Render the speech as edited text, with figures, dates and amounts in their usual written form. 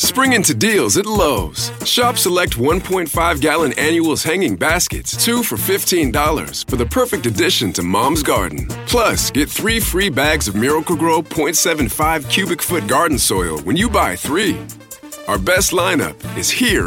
Spring into deals at Lowe's. Shop select 1.5-gallon annuals hanging baskets, 2 for $15 for the perfect addition to Mom's Garden. Plus, get 3 free bags of Miracle-Gro 0.75 cubic foot garden soil when you buy 3. Our best lineup is here